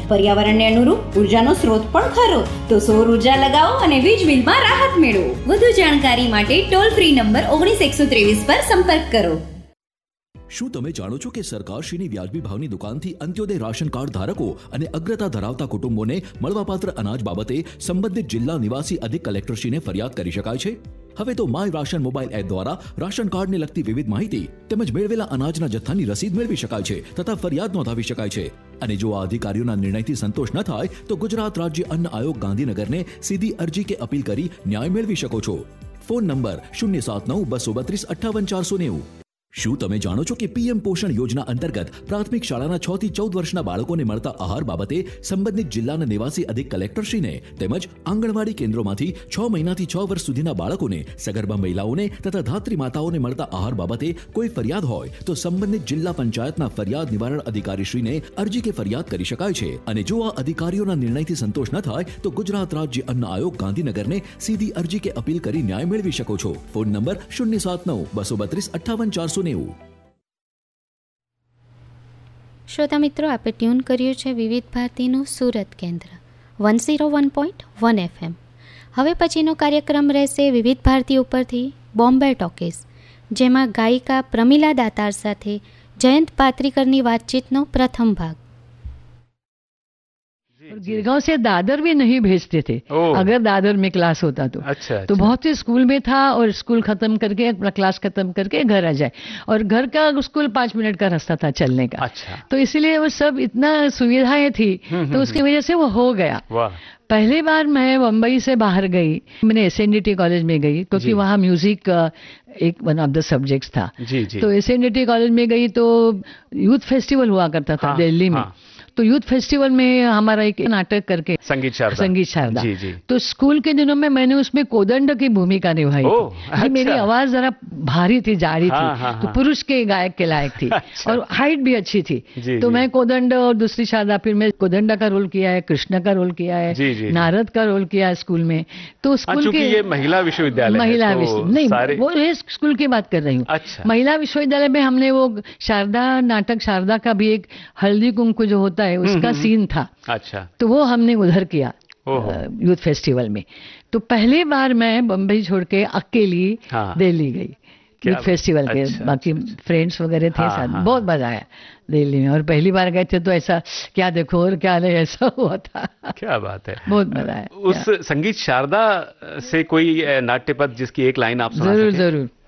પર્યાવરણને અનુરૂપ ઉર્જાનો સ્ત્રોત પણ ખરો. તો સૌર ઉર્જા લગાવો અને વીજ બિલમાં રાહત મેળવો. વધુ જાણકારી માટે ટોલ ફ્રી નંબર 19 123 પર સંપર્ક કરો. શું તમે જાણો છો કે સરકારશ્રીની વ્યાજબી ભાવની દુકાનથી અંત્યોદય રાશન કાર્ડ ધારકો અને અગ્રતા ધરાવતા કુટુંબોને મળવાપાત્ર અનાજ બાબતે સંબંધિત જિલ્લા નિવાસી અધિક કલેક્ટરશ્રીને ફરિયાદ કરી શકાય છે? હવે તો માય રાશન મોબાઈલ એપ દ્વારા રાશન કાર્ડને લગતી વિવિધ માહિતી તેમજ મેળવેલા અનાજના જથ્થાની રસીદ મેળવી શકાય છે તથા ફરિયાદ નોંધાવી શકાય છે. અને જો આ અધિકારીઓના નિર્ણયથી સંતોષ ન થાય તો ગુજરાત રાજ્ય અન્ન આયોગ ગાંધીનગરને સીધી અરજી કે અપીલ કરી ન્યાય મેળવી શકો છો. Phone number 079-232-58-490. શું તમે જાણો છો કે પીએમ પોષણ યોજના અંતર્ગત પ્રાથમિક શાળાના 6 થી 14 વર્ષના બાળકોને મળતા આહાર બાબતે સંબંધિત જિલ્લાના નિવાસી અધિક કલેક્ટરશ્રીને તેમજ આંગણવાડી કેન્દ્રોમાંથી 6 મહિનાથી 6 વર્ષ સુધીના બાળકોને, સગર્ભા મહિલાઓને તથા ધાત્રી માતાઓને મળતા આહાર બાબતે કોઈ ફરિયાદ હોય તો સંબંધિત જિલ્લા પંચાયતના ફરિયાદ નિવારણ અધિકારીશ્રીને અરજી કે ફરિયાદ કરી શકાય છે. અને જો આ અધિકારીઓના નિર્ણયથી સંતોષ ન થાય તો ગુજરાત રાજ્ય અન્ન આયોગ ગાંધીનગરને સીધી અરજી કે અપીલ કરી ન્યાય મેળવી શકો છો. Phone number 079-232-58-490. શ્રોતા મિત્રો, આપણે ટ્યુન કર્યું છે વિવિધ ભારતીનું સુરત કેન્દ્ર 101.1 FM. હવે પછીનો કાર્યક્રમ રહેશે વિવિધ ભારતી ઉપરથી બોમ્બે ટોકીઝ, જેમાં ગાયિકા પ્રમીલા દાતાર સાથે જયંત પાત્રીકરની વાતચીતનો પ્રથમ ભાગ. और गिरगांव से दादर भी नहीं भेजते थे अगर दादर में क्लास होता तो. अच्छा. तो बहुत ही स्कूल में था और स्कूल खत्म करके अपना क्लास खत्म करके घर आ जाए और घर का स्कूल 5 मिनट का रास्ता था चलने का. अच्छा. तो इसलिए वो सब इतना सुविधाएं थी तो उसकी वजह से वो हो गया. वाह. पहली बार मैं मुंबई से बाहर गई, मैंने SNDT कॉलेज में गई क्योंकि वहाँ म्यूजिक एक वन ऑफ द सब्जेक्ट्स था. जी, जी. तो SNDT कॉलेज में गई तो यूथ फेस्टिवल हुआ करता था दिल्ली में. तो यूथ फेस्टिवल में हमारा एक नाटक करके संगीत शारदा जी, जी. तो स्कूल के दिनों में मैंने उसमें कोदंड की भूमिका निभाई थी. अच्छा. मेरी आवाज जरा भारी थी, जाड़ी थी. तो पुरुष के गायक के लायक थी. अच्छा. और हाइट भी अच्छी थी. जी, तो मैं कोदंड और दूसरी शारदा, फिर मैं कोदंडा का रोल किया है, कृष्ण का रोल किया है, जी, जी. नारद का रोल किया है स्कूल में. तो स्कूल के ये महिला विश्वविद्यालय नहीं, वो स्कूल की बात कर रही हूँ. अच्छा. महिला विश्वविद्यालय में हमने वो शारदा नाटक, शारदा का भी एक हल्दी कुंकू जो होता है उसका सीन था. अच्छा. तो वो हमने उधर किया यूथ फेस्टिवल में. तो पहली बार मैं बम्बई छोड़ के अकेली दिल्ली गई यूथ फेस्टिवल के. बाकी फ्रेंड्स वगैरह थे साथ. बहुत मजा आया दिल्ली में. और पहली बार गए थे तो ऐसा क्या देखो और क्या नहीं, ऐसा हुआ था. क्या बात है, बहुत मजा आया. उस संगीत शारदा से कोई नाट्य पद जिसकी एक लाइन आप सुना सकें? जरूर.